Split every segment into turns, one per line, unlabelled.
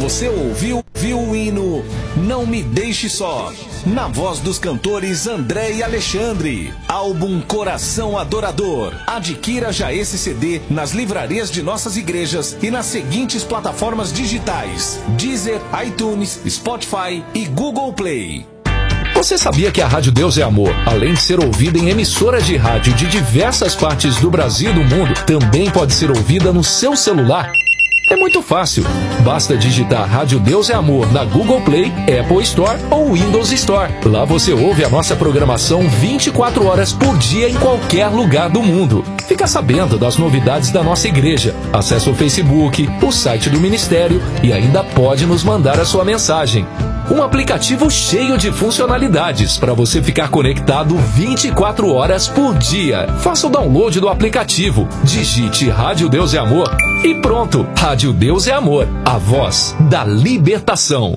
Você ouviu o hino Não Me Deixe Só, na voz dos cantores André e Alexandre. Álbum Coração Adorador. Adquira já esse CD nas livrarias de nossas igrejas e nas seguintes plataformas digitais: Deezer, iTunes, Spotify e Google Play. Você sabia que a Rádio Deus é Amor, além de ser ouvida em emissoras de rádio de diversas partes do Brasil e do mundo, também pode ser ouvida no seu celular? É muito fácil. Basta digitar Rádio Deus é Amor na Google Play, Apple Store ou Windows Store. Lá você ouve a nossa programação 24 horas por dia em qualquer lugar do mundo. Fica sabendo das novidades da nossa igreja. Acesse o Facebook, o site do Ministério e ainda pode nos mandar a sua mensagem. Um aplicativo cheio de funcionalidades para você ficar conectado 24 horas por dia. Faça o download do aplicativo, digite Rádio Deus é Amor e pronto. Rádio Deus é Amor, a voz da libertação.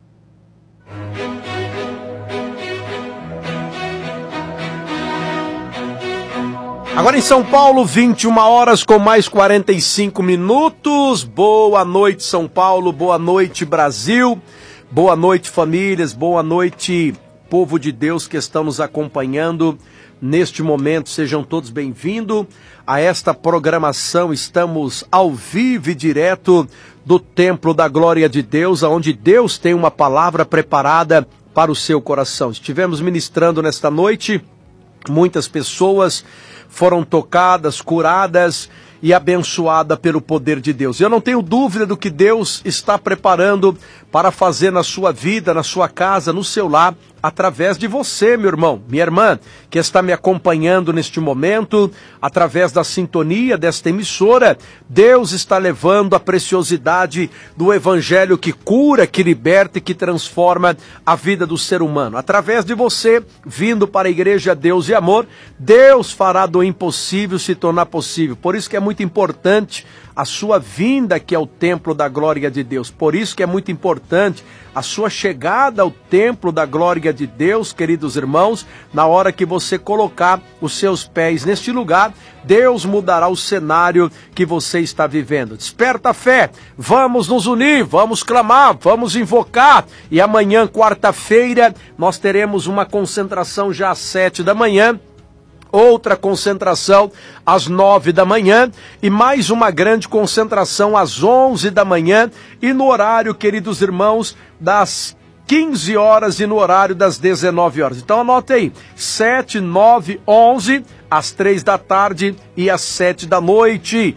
Agora em São Paulo, 21 horas com mais 45 minutos. Boa noite, São Paulo. Boa noite, Brasil. Boa noite, famílias, boa noite, povo de Deus que estão nos acompanhando neste momento. Sejam todos bem-vindos a esta programação. Estamos ao vivo e direto do Templo da Glória de Deus, onde Deus tem uma palavra preparada para o seu coração. Estivemos ministrando nesta noite, muitas pessoas foram tocadas, curadas e abençoada pelo poder de Deus. Eu não tenho dúvida do que Deus está preparando para fazer na sua vida, na sua casa, no seu lar, através de você, meu irmão, minha irmã, que está me acompanhando neste momento, através da sintonia desta emissora. Deus está levando a preciosidade do evangelho que cura, que liberta e que transforma a vida do ser humano. Através de você, vindo para a Igreja Deus e Amor, Deus fará do impossível se tornar possível. Por isso que é muito importante a sua vinda aqui ao Templo da Glória de Deus. Por isso que é muito importante a sua chegada ao Templo da Glória de Deus, queridos irmãos. Na hora que você colocar os seus pés neste lugar, Deus mudará o cenário que você está vivendo. Desperta a fé, vamos nos unir, vamos clamar, vamos invocar. E amanhã, quarta-feira, nós teremos uma concentração já às 7 da manhã. Outra concentração às 9 da manhã e mais uma grande concentração às 11 da manhã e no horário, queridos irmãos, das 15 horas e no horário das 19 horas. Então anote aí, 7, 9, 11, às 3 da tarde e às 7 da noite.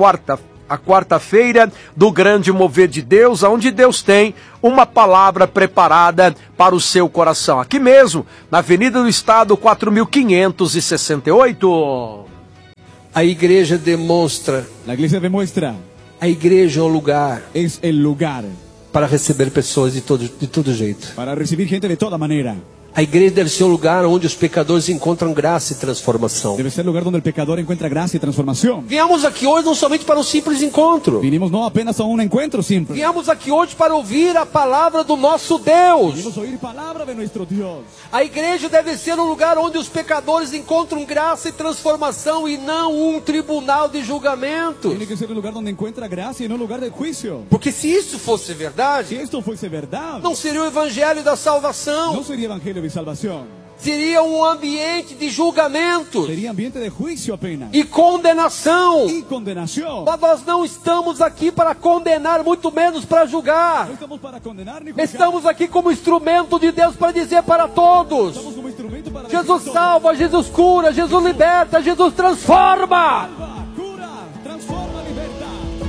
A quarta-feira do grande mover de Deus, onde Deus tem uma palavra preparada para o seu coração. Aqui mesmo, na Avenida do Estado, 4568.
A igreja demonstra.
La iglesia demuestra.
A igreja é um lugar.
Es el lugar.
Para receber pessoas de todo jeito.
Para recibir gente de toda maneira.
A igreja deve ser um lugar onde os pecadores encontram graça e transformação.
Deve ser o lugar onde o pecador encontra graça e transformação.
Viemos aqui hoje não somente para um simples encontro.
Vinimos não apenas a um encontro simples.
Viemos aqui hoje para ouvir a palavra do nosso Deus.
Vinimos a ouvir a palavra de nosso Deus.
A igreja deve ser um lugar onde os pecadores encontram graça e transformação e não um tribunal de julgamento.
Tem que ser um lugar onde encontra graça e não um lugar de juízo.
Porque se isso fosse verdade,
se isto fosse verdade,
não seria o evangelho da salvação.
Não seria evangelho de salvação.
Seria um ambiente de julgamento.
Seria ambiente de juízo apenas.
E condenação.
E condenação.
Mas nós não estamos aqui para condenar, muito menos para julgar.
Não estamos para condenar nem julgar.
Estamos aqui como instrumento de Deus para dizer para todos.
Estamos como instrumento para
Jesus salva, Jesus cura, Jesus liberta, Jesus transforma.
Salva, cura, transforma, liberta.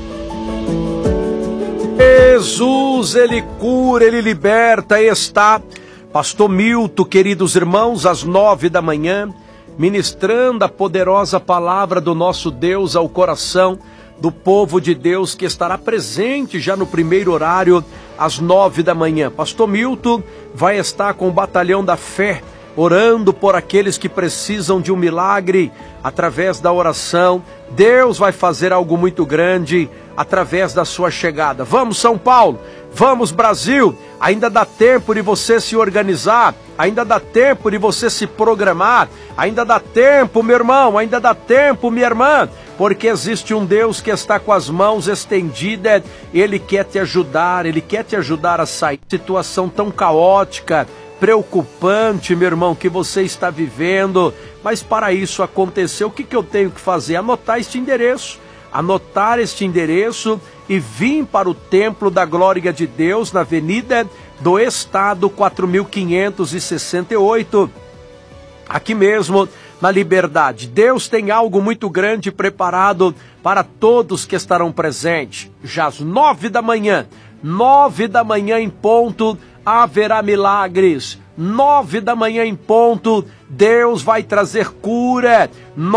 Jesus, Ele cura, Ele liberta. Está Pastor Milton, queridos irmãos, às 9 da manhã, ministrando a poderosa palavra do nosso Deus ao coração do povo de Deus que estará presente já no primeiro horário, às 9 da manhã. Pastor Milton vai estar com o Batalhão da Fé, orando por aqueles que precisam de um milagre através da oração. Deus vai fazer algo muito grande através da sua chegada. Vamos, São Paulo! Vamos, Brasil! Ainda dá tempo de você se organizar, ainda dá tempo de você se programar, ainda dá tempo, meu irmão, ainda dá tempo, minha irmã. porque existe um Deus que está com as mãos estendidas, Ele quer te ajudar a sair de situação tão caótica, preocupante, meu irmão, que você está vivendo. Mas para isso acontecer, o que eu tenho que fazer? Anotar este endereço e vir para o Templo da Glória de Deus, na Avenida do Estado 4568, aqui mesmo na Liberdade. Deus tem algo muito grande preparado para todos que estarão presentes. Já às 9 da manhã em ponto, haverá milagres. 9 da manhã em ponto, Deus vai trazer cura.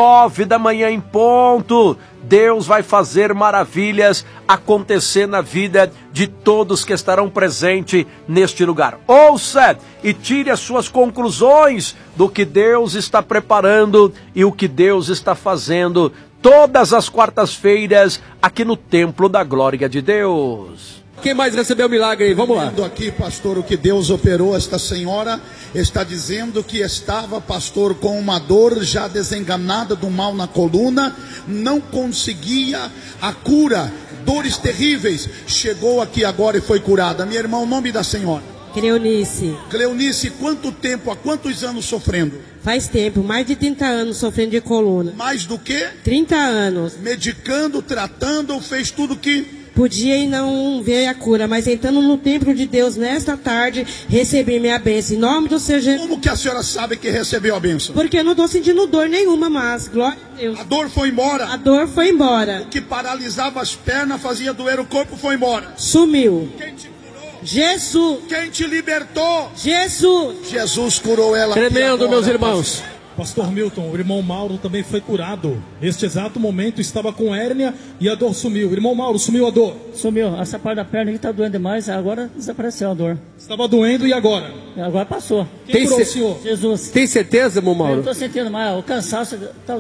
9 da manhã em ponto, Deus vai fazer maravilhas acontecer na vida de todos que estarão presentes neste lugar. Ouça e tire as suas conclusões do que Deus está preparando e o que Deus está fazendo todas as quartas-feiras aqui no Templo da Glória de Deus.
Quem mais recebeu o milagre aí? Vamos lá.
Vendo aqui, pastor, o que Deus operou. Esta senhora está dizendo que estava, pastor, com uma dor já desenganada do mal na coluna, não conseguia a cura, dores terríveis. Chegou aqui agora e foi curada. Minha irmã, o nome da senhora?
Cleonice.
Cleonice, quanto tempo, há quantos anos sofrendo?
Faz tempo, mais de 30 anos sofrendo de coluna.
Mais do que?
30 anos.
Medicando, tratando, fez tudo que...
Podia e não ver a cura, mas entrando no templo de Deus nesta tarde, recebi minha bênção. Em nome do Senhor Jesus.
Como que a senhora sabe que recebeu a bênção?
Porque eu não estou sentindo dor nenhuma mais. Glória a Deus.
A dor foi embora?
A dor foi embora.
O que paralisava as pernas, fazia doer o corpo, foi embora?
Sumiu.
Quem te curou?
Jesus.
Quem te libertou?
Jesus.
Jesus curou ela.
Tremendo, meus irmãos.
Pastor Milton, o irmão Mauro também foi curado. Neste exato momento estava com hérnia e a dor sumiu. O irmão Mauro, sumiu a dor?
Sumiu. Essa parte da perna aqui está doendo demais, agora desapareceu a dor.
Estava doendo e agora?
Agora passou.
Quem curou o senhor?
Jesus.
Tem certeza, irmão
Eu
Mauro?
não estou sentindo mais, o cansaço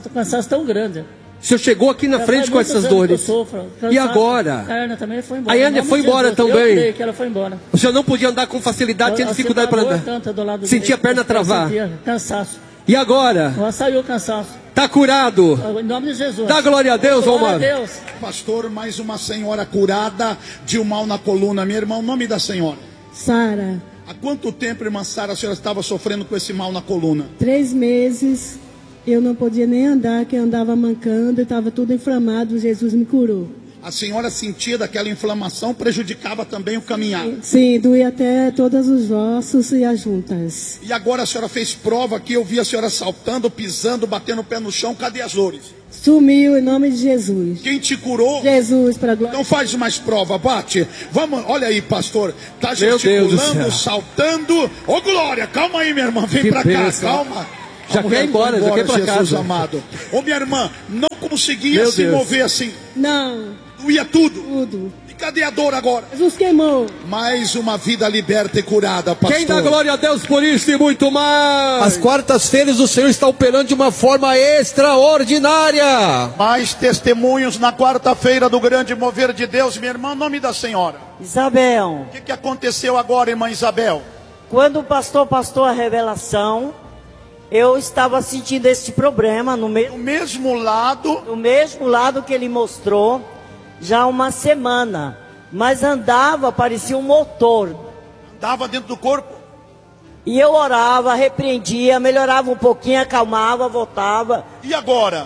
tão grande.
O senhor chegou aqui na frente com essas dores. E agora?
A hérnia também foi embora.
A hérnia foi embora também?
Eu creio que ela foi embora.
O senhor não podia andar com facilidade, tinha dificuldade para andar. Sentia a perna travar.
Sentia cansaço.
E agora?
Agora saiu o cansaço.
Está curado.
Em nome de Jesus.
Dá glória a Deus,
glória
Omar.
a Deus.
Pastor, mais uma senhora curada de um mal na coluna. Minha irmã, o nome da senhora?
Sara.
Há quanto tempo, irmã Sara, a senhora estava sofrendo com esse mal na coluna?
3 meses. Eu não podia nem andar, que eu andava mancando, estava tudo inflamado. Jesus me curou.
A senhora sentia daquela inflamação, prejudicava também o caminhar?
Sim, doía até todos os ossos e as juntas.
E agora a senhora fez prova aqui, eu vi a senhora saltando, pisando, batendo o pé no chão. Cadê as dores?
Sumiu em nome de Jesus.
Quem te curou?
Jesus, para glória.
Não faz mais prova, bate. Vamos, olha aí, pastor. Tá gesticulando, saltando. Ô, Glória, calma aí, minha irmã. Vem pra cá, calma.
Já quer ir embora, já quer ir pra
Jesus
casa.
Amado. Ô, minha irmã, não conseguia se mover assim.
Não.
Doía tudo.
Tudo.
E cadê a dor agora?
Jesus queimou.
Mais uma vida liberta e curada, pastor.
Quem dá glória a Deus por isso e muito mais? As quartas-feiras o Senhor está operando de uma forma extraordinária.
Mais testemunhos na quarta-feira do grande mover de Deus. Minha irmã, nome da senhora?
Isabel.
O que aconteceu agora, irmã Isabel?
Quando o pastor pastou a revelação, eu estava sentindo este problema no
mesmo lado
que ele mostrou, já há uma semana. Mas andava, parecia um motor.
Andava dentro do corpo?
E eu orava, repreendia, melhorava um pouquinho, acalmava, voltava.
E agora?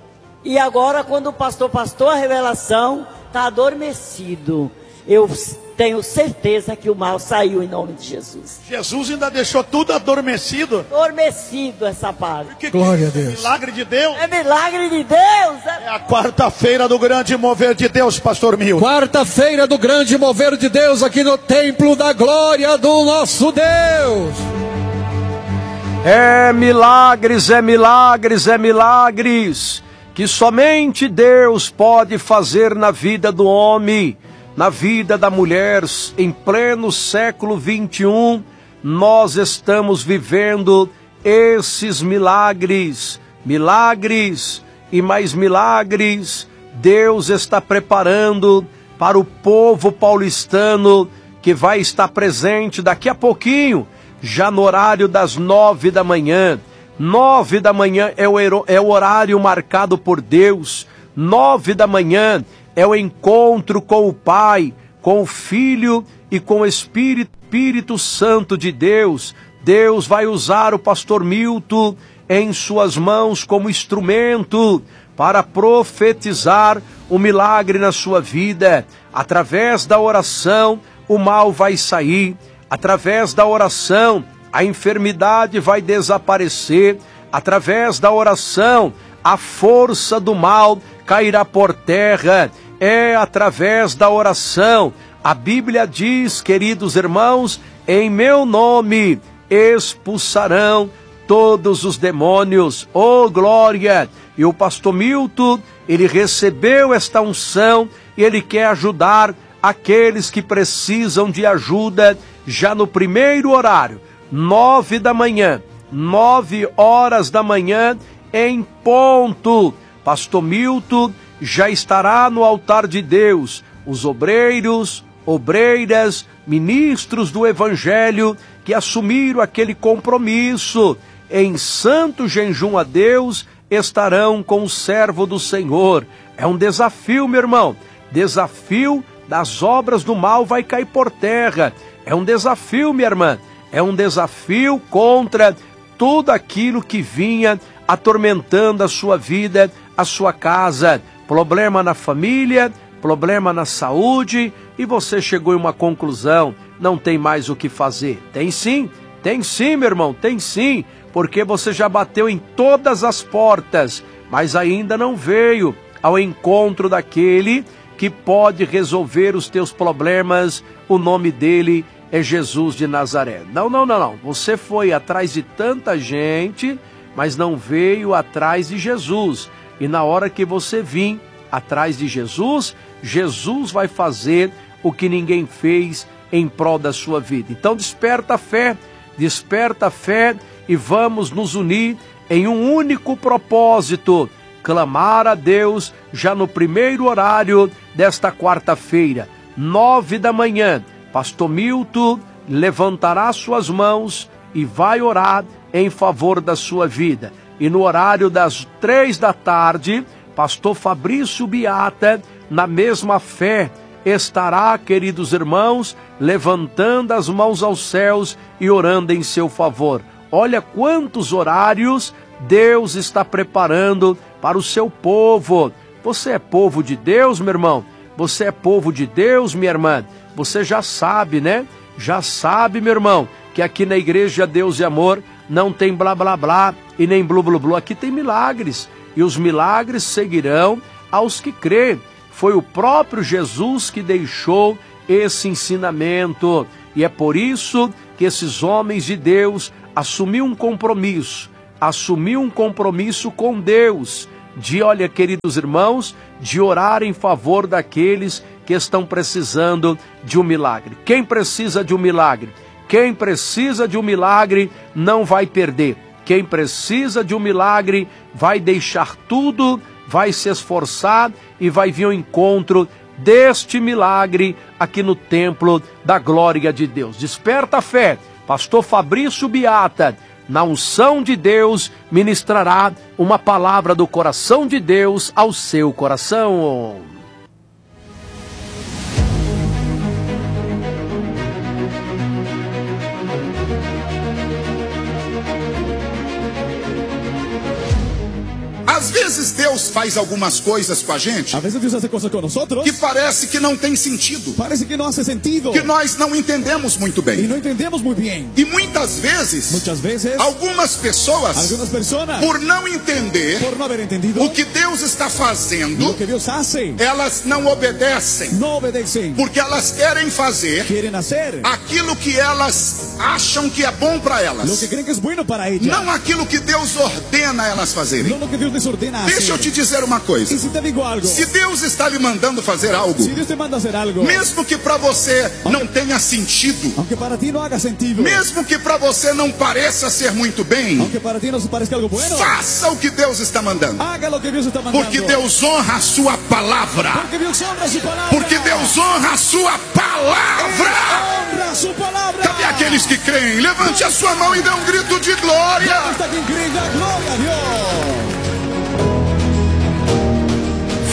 E agora, quando o pastor pastou a revelação, está adormecido. Eu tenho certeza que o mal saiu em nome de Jesus.
Jesus ainda deixou tudo adormecido?
Adormecido essa parte.
Glória a Deus.
Milagre de Deus?
É milagre de Deus.
É a quarta-feira do grande mover de Deus, pastor Milton.
Quarta-feira do grande mover de Deus aqui no Templo da Glória do nosso Deus.
É milagres, é milagres, é milagres que somente Deus pode fazer na vida do homem, na vida da mulher. Em pleno século 21, nós estamos vivendo esses milagres, milagres e mais milagres. Deus está preparando para o povo paulistano que vai estar presente daqui a pouquinho, já no horário das 9 da manhã. 9 da manhã é o horário marcado por Deus 9 da manhã é o encontro com o Pai, com o Filho e com o Espírito Santo de Deus. Deus vai usar o pastor Milton em suas mãos como instrumento para profetizar o milagre na sua vida. Através da oração, o mal vai sair. Através da oração, a enfermidade vai desaparecer. Através da oração, a força do mal cairá por terra. É através da oração. A Bíblia diz, queridos irmãos, em meu nome expulsarão todos os demônios. Oh, glória! E o pastor Milton, ele recebeu esta unção e ele quer ajudar aqueles que precisam de ajuda já no primeiro horário, 9 da manhã, 9 horas da manhã, em ponto. Pastor Milton já estará no altar de Deus. Os obreiros, obreiras, ministros do Evangelho que assumiram aquele compromisso em santo jejum a Deus, estarão com o servo do Senhor. É um desafio, meu irmão. Desafio das obras do mal vai cair por terra. É um desafio, minha irmã. É um desafio contra tudo aquilo que vinha atormentando a sua vida, a sua casa. Problema na família, problema na saúde, e você chegou em uma conclusão, não tem mais o que fazer. Tem sim, meu irmão, tem sim, porque você já bateu em todas as portas, mas ainda não veio ao encontro daquele que pode resolver os teus problemas. O nome dele é Jesus de Nazaré. Não. Você foi atrás de tanta gente, mas não veio atrás de Jesus. E na hora que você vir atrás de Jesus, Jesus vai fazer o que ninguém fez em prol da sua vida. Então desperta a fé e vamos nos unir em um único propósito: clamar a Deus já no primeiro horário desta quarta-feira, 9 da manhã. Pastor Milton levantará suas mãos e vai orar em favor da sua vida. E no horário das 3 da tarde, pastor Fabrício Biata, na mesma fé, estará, queridos irmãos, levantando as mãos aos céus e orando em seu favor. Olha quantos horários Deus está preparando para o seu povo. Você é povo de Deus, meu irmão? Você é povo de Deus, minha irmã? Você já sabe, né? Já sabe, meu irmão, que aqui na Igreja Deus e Amor não tem blá blá blá e nem blu blu blu. Aqui tem milagres, e os milagres seguirão aos que crêem. Foi o próprio Jesus que deixou esse ensinamento, e é por isso que esses homens de Deus assumiu um compromisso com Deus, de, olha, queridos irmãos, de orar em favor daqueles que estão precisando de um milagre. Quem precisa de um milagre? Quem precisa de um milagre não vai perder. Quem precisa de um milagre vai deixar tudo, vai se esforçar e vai vir ao encontro deste milagre aqui no templo da glória de Deus. Desperta a fé. Pastor Fabrício Biata, na unção de Deus, ministrará uma palavra do coração de Deus ao seu coração.
Às vezes Deus faz algumas coisas com a gente,
a veces Dios hace cosas con nosotros,
que parece que não tem sentido,
parece que no hace sentido,
que nós não entendemos muito bem.
y no entendemos muy bien.
E muitas vezes, algumas pessoas, por não entender
por no haber entendido
o que Deus está fazendo,
lo que Dios hace,
elas não obedecem,
no obedecen,
porque elas querem fazer
quieren hacer
aquilo que elas acham que é bom para elas,
lo que creen que es bueno para ellas,
não aquilo que Deus ordena elas fazerem.
no lo que Dios les ordena hacer.
Deixa eu te dizer uma coisa.
Y si te digo algo,
se Deus está lhe mandando fazer algo,
si Dios te manda hacer algo,
mesmo que para você não tenha sentido,
aunque para ti no haga sentido,
mesmo que para você não pareça ser muito bem,
aunque para ti no se parezca algo bueno,
faça o que Deus está mandando.
Haga lo que Dios está mandando.
Porque Deus honra a sua palavra.
Porque Dios honra su palabra.
Porque Deus honra a sua palavra.
Honra su palabra.
Cadê aqueles que creem? Levante a sua mão e dê um grito de glória.
Hasta quien cree, glória a Dios.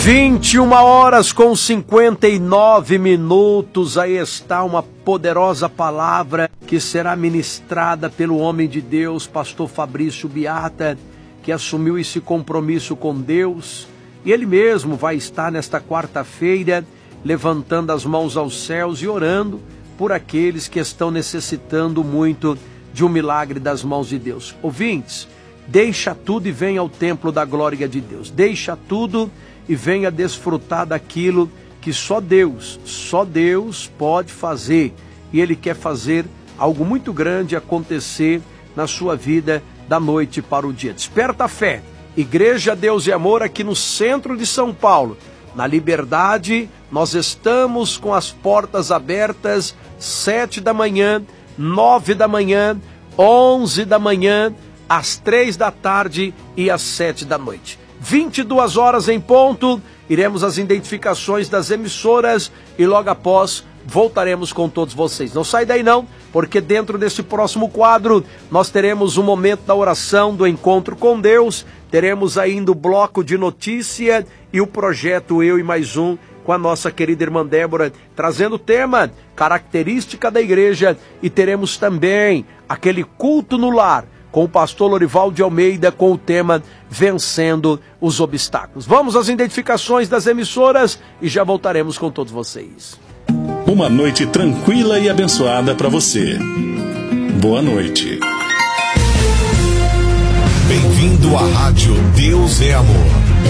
21h59. Aí está uma poderosa palavra que será ministrada pelo homem de Deus, pastor Fabrício Biata, que assumiu esse compromisso com Deus. E ele mesmo vai estar nesta quarta-feira levantando as mãos aos céus e orando por aqueles que estão necessitando muito de um milagre das mãos de Deus. Ouvintes, deixa tudo e venha ao templo da glória de Deus. Deixa tudo e venha desfrutar daquilo que só Deus pode fazer. E Ele quer fazer algo muito grande acontecer na sua vida da noite para o dia. Desperta a fé. Igreja Deus e Amor aqui no centro de São Paulo. Na Liberdade, nós estamos com as portas abertas 7 da manhã, 9 da manhã, 11 da manhã, às 3 da tarde e às 7 da noite. 22 horas em ponto, iremos às identificações das emissoras e logo após voltaremos com todos vocês. Não sai daí não, porque dentro desse próximo quadro nós teremos um momento da oração, do encontro com Deus, teremos ainda o bloco de notícia e o projeto Eu e Mais Um com a nossa querida irmã Débora, trazendo o tema característica da igreja, e teremos também aquele culto no lar com o pastor Lorival de Almeida com o tema Vencendo os Obstáculos. Vamos às identificações das emissoras e já voltaremos com todos vocês.
Uma noite tranquila e abençoada para você. Boa noite. Bem-vindo à Rádio Deus é Amor.